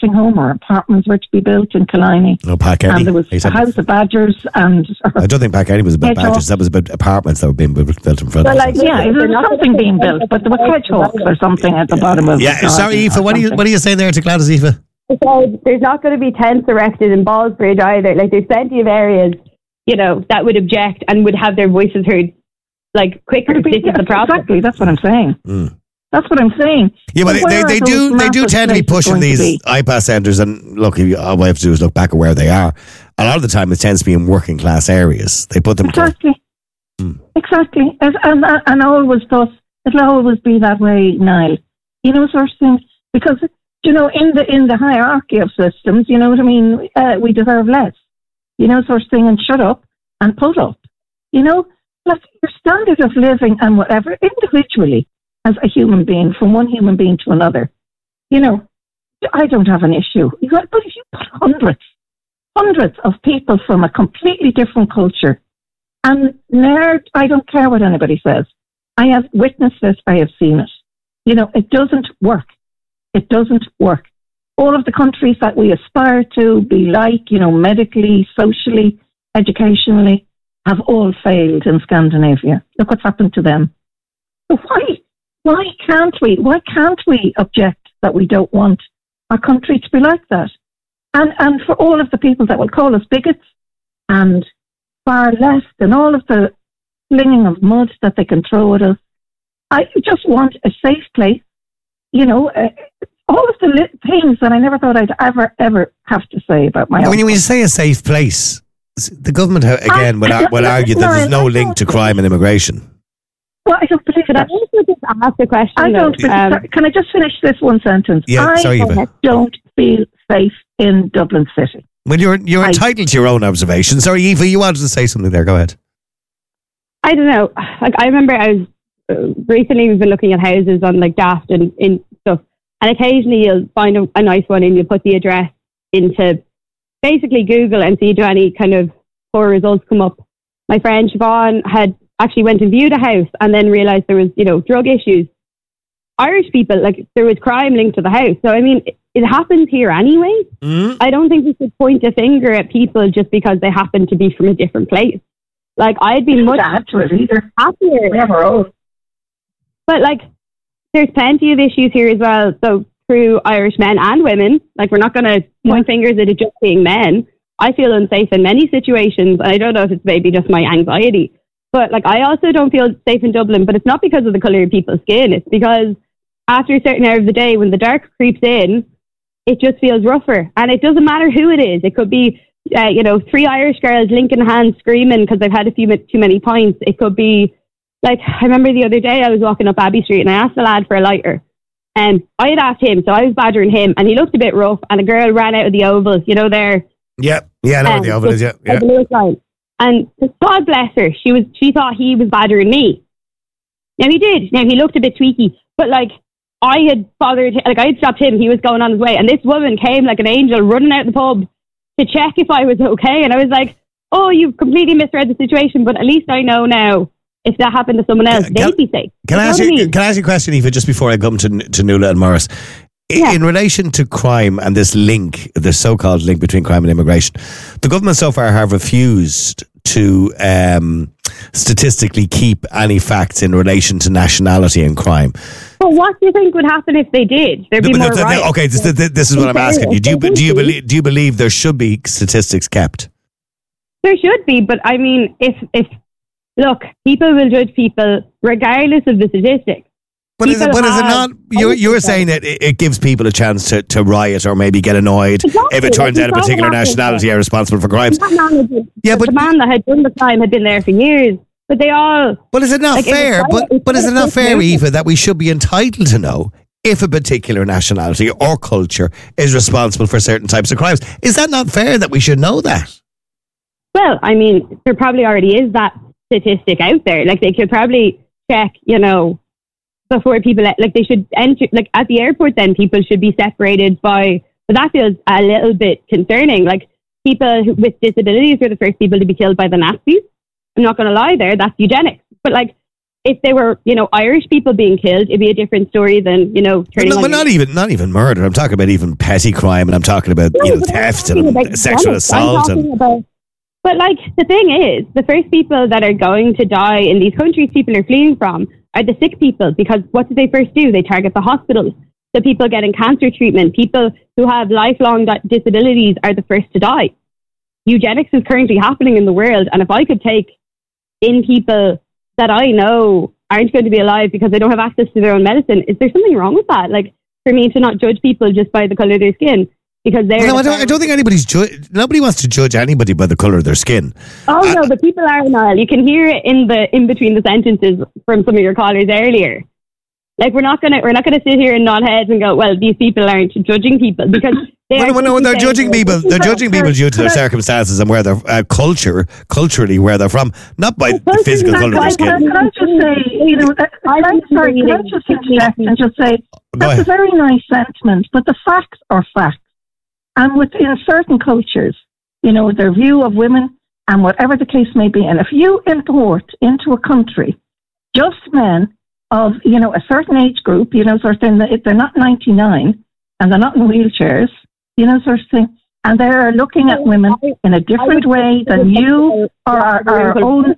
nursing home or apartments were to be built in Killiney. No, Packany. And there was a house of badgers. And I don't think Packany was about badgers. That was about apartments that were being built in front of us. Yeah, there was something being built, but there was hedgehogs or something at the bottom of it. Yeah, sorry, Aoife, what are you saying there to Gladys, Aoife? So there's not going to be tents erected in Ballsbridge either. Like, there's plenty of areas, that would object and would have their voices heard, quicker. This is the problem. Exactly, that's what I'm saying. That's what I'm saying. Yeah, but they do tend to be pushing these IPAS centres, and look, all we have to do is look back at where they are. A lot of the time, it tends to be in working class areas. They put them exactly, and I always thought it'll always be that way, Niall. Sort of things, because in the hierarchy of systems, you know what I mean. We deserve less, sort of thing, and shut up and put up. Like your standard of living and whatever individually. As a human being, from one human being to another, I don't have an issue. But if you put hundreds of people from a completely different culture, and I don't care what anybody says. I have witnessed this. I have seen it. It doesn't work. It doesn't work. All of the countries that we aspire to be like, medically, socially, educationally, have all failed in Scandinavia. Look what's happened to them. So why can't we object that we don't want our country to be like that? And for all of the people that will call us bigots and far left and all of the flinging of mud that they can throw at us, I just want a safe place. All of the things that I never thought I'd ever have to say about my own. When you say a safe place, the government again will argue that there's no link to crime and immigration. Well, I don't believe that. I also just ask a question. Can I just finish this one sentence? Yeah, sorry, Eva. Don't feel safe in Dublin City. Well, you're entitled to your own observation. Sorry, Eva, you wanted to say something there. Go ahead. I don't know. I remember I was recently we've been looking at houses on Daft and stuff, and occasionally you'll find a nice one and you put the address into basically Google and see do any kind of poor results come up. My friend Siobhan had actually went and viewed a house and then realised there was, drug issues. Irish people, there was crime linked to the house. So, I mean, it happens here anyway. I don't think we should point a finger at people just because they happen to be from a different place. I'd be much happier. We have our own. But, there's plenty of issues here as well. So, through Irish men and women, we're not going to point fingers at it just being men. I feel unsafe in many situations. And I don't know if it's maybe just my anxiety. But I also don't feel safe in Dublin, but it's not because of the colour of people's skin. It's because after a certain hour of the day, when the dark creeps in, it just feels rougher. And it doesn't matter who it is. It could be, 3 Irish girls linking hands screaming because they've had a few too many pints. It could be, I remember the other day I was walking up Abbey Street and I asked the lad for a lighter. And I had asked him, so I was badgering him, and he looked a bit rough, and a girl ran out of the Oval, there. Yeah, I know where the Oval is, yeah. And God bless her, she thought he was badgering me. Now he did. Now he looked a bit tweaky, but I had bothered, I had stopped him. He was going on his way, and this woman came like an angel running out the pub to check if I was okay. And I was like, "Oh, you've completely misread the situation, but at least I know now if that happened to someone else, they'd be safe." Can I ask you a question, Aoife, just before I come to Nuala and Morris? In relation to crime and this link, the so-called link between crime and immigration, the government so far have refused to statistically keep any facts in relation to nationality and crime. Well, what do you think would happen if they did? There'd be more riots. Okay, this is what I'm asking you. Do you believe there should be statistics kept? There should be, but I mean, if look, people will judge people regardless of the statistics. But is it not? You're saying that it gives people a chance to riot or maybe get annoyed if it turns out a particular nationality are responsible for crimes. But the man that had done the crime had been there for years. But they all. But is it not fair? But is it not fair, Aoife, that we should be entitled to know if a particular nationality or culture is responsible for certain types of crimes? Is that not fair that we should know that? Well, I mean, there probably already is that statistic out there. They could probably check, before people, they should enter, at the airport then people should be separated by, but that feels a little bit concerning. People with disabilities were the first people to be killed by the Nazis. I'm not going to lie there, that's eugenics. But if they were, Irish people being killed, it'd be a different story than, turning but not even murder. I'm talking about even petty crime, and I'm talking about theft and sexual assault. But the thing is, the first people that are going to die in these countries people are fleeing from are the sick people, because what do they first do? They target the hospitals. The people getting cancer treatment, people who have lifelong disabilities are the first to die. Eugenics is currently happening in the world, and if I could take in people that I know aren't going to be alive because they don't have access to their own medicine, is there something wrong with that? For me to not judge people just by the colour of their skin, because they're... No, I don't think nobody wants to judge anybody by the colour of their skin. Oh, no, but people are, Niall. You can hear it in between the sentences from some of your callers earlier. We're not gonna sit here and nod heads and go, well, these people aren't judging people, because they're judging people. They're judging people due to their circumstances and where they're culturally where they're from, not by the physical colour of their skin. Can I just say, can I just interject and just say that's a very nice sentiment, but the facts are facts, and within certain cultures, their view of women and whatever the case may be, and if you import into a country just men of, a certain age group, sort of thing, if they're not 99 and they're not in wheelchairs, sort of thing, and they're looking at women in a different way than you or our own.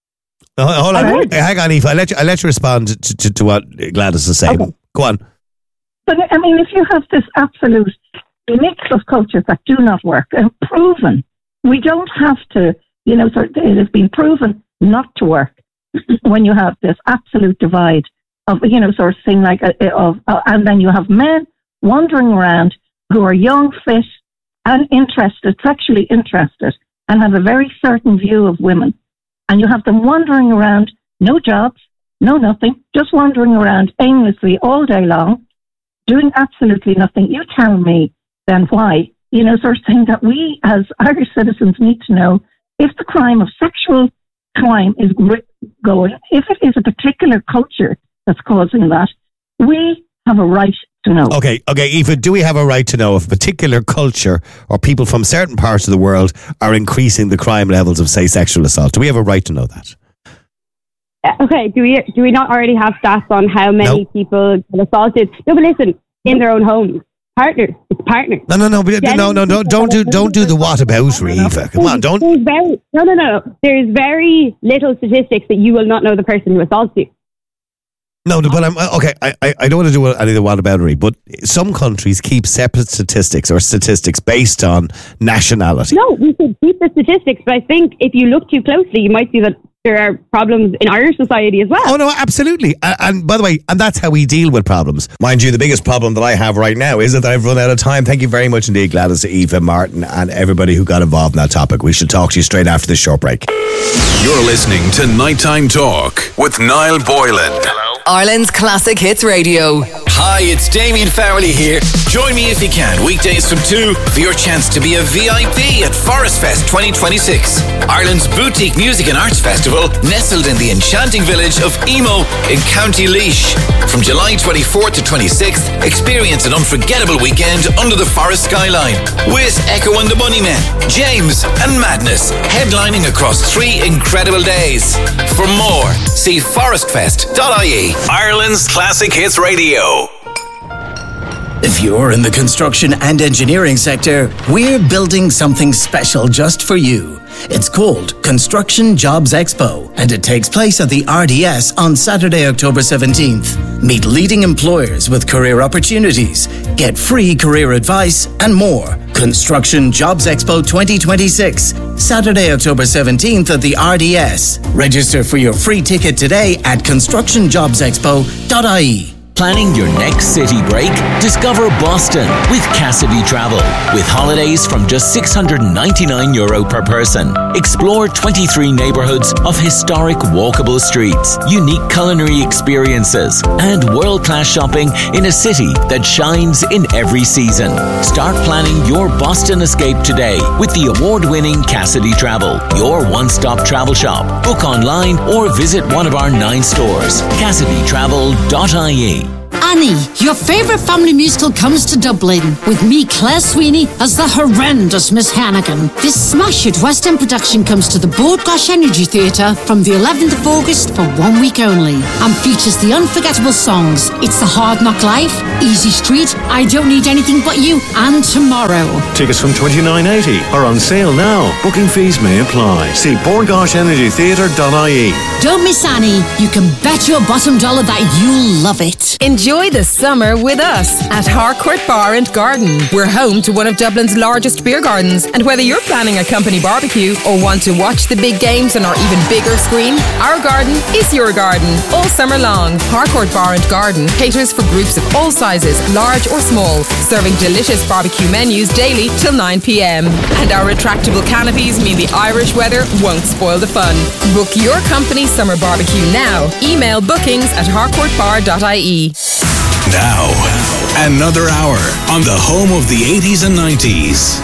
Hold on, hang on, Aoife. I'll let you respond to what Gladys is saying. Okay. Go on. But I mean, if you have this absolute mix of cultures that do not work and proven, we don't have to, it has been proven not to work. When you have this absolute divide of, sort of thing and then you have men wandering around who are young, fit, and sexually interested, and have a very certain view of women. And you have them wandering around, no jobs, no nothing, just wandering around aimlessly all day long, doing absolutely nothing. You tell me then why, sort of thing that we as Irish citizens need to know if the crime of sexual crime is going, if it is a particular culture that's causing that, we have a right to know. Okay, Aoife, do we have a right to know if a particular culture or people from certain parts of the world are increasing the crime levels of, say, sexual assault? Do we have a right to know that? Okay, do we not already have stats on how many people get assaulted? No, but listen, in their own homes. Partners. It's partners. No. Don't do the what about, Aoife. Come on, don't. No. There's very little statistics that you will not know the person who assaults you. No, but I'm okay. I don't want to do any of the what about, but some countries keep separate statistics based on nationality. No, we should keep the statistics, but I think if you look too closely, you might see that there are problems in Irish society as well. Oh, no, absolutely. And by the way, and that's how we deal with problems. Mind you, the biggest problem that I have right now is that I've run out of time. Thank you very much indeed, Gladys, Aoife, Martin, and everybody who got involved in that topic. We should talk to you straight after this short break. You're listening to Nighttime Talk with Niall Boylan. Hello. Ireland's Classic Hits Radio. Hi, it's Damien Farrelly here. Join me if you can, weekdays from 2, for your chance to be a VIP at Forest Fest 2026, Ireland's boutique music and arts festival, nestled in the enchanting village of Emo in County Laois. From July 24th to 26th, experience an unforgettable weekend under the forest skyline with Echo and the Bunnymen, James and Madness, headlining across 3 incredible days. For more, see forestfest.ie. Ireland's Classic Hits Radio. If you're in the construction and engineering sector, we're building something special just for you. It's called Construction Jobs Expo, and it takes place at the RDS on Saturday, October 17th. Meet leading employers with career opportunities, get free career advice, and more. Construction Jobs Expo 2026, Saturday, October 17th at the RDS. Register for your free ticket today at constructionjobsexpo.ie. Planning your next city break? Discover Boston with Cassidy Travel. With holidays from just €699 per person. Explore 23 neighborhoods of historic walkable streets, unique culinary experiences, and world-class shopping in a city that shines in every season. Start planning your Boston escape today with the award-winning Cassidy Travel, your one-stop travel shop. Book online or visit one of our 9 stores. CassidyTravel.ie. Annie, your favourite family musical comes to Dublin, with me, Claire Sweeney, as the horrendous Miss Hannigan. This smash-hit West End production comes to the Bord Gáis Energy Theatre from the 11th of August for 1 week only, and features the unforgettable songs It's the Hard Knock Life, Easy Street, I Don't Need Anything But You, and Tomorrow. Tickets from $29.80 are on sale now. Booking fees may apply. See bordgaisenergytheatre.ie. Don't miss Annie. You can bet your bottom dollar that you'll love it. Enjoy the summer with us at Harcourt Bar and Garden. We're home to one of Dublin's largest beer gardens, and whether you're planning a company barbecue or want to watch the big games on our even bigger screen, our garden is your garden all summer long. Harcourt Bar and Garden caters for groups of all sizes, large or small, serving delicious barbecue menus daily till 9 p.m. And our retractable canopies mean the Irish weather won't spoil the fun. Book your company's summer barbecue now. Email bookings@harcourtbar.ie. Now, another hour on the home of the 80s and 90s.